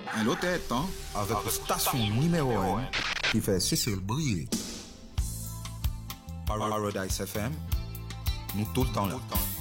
Un autre tête, hein? Avec la station numéro 1 qui fait Cécile briller. Paradise FM, nous tout le temps là.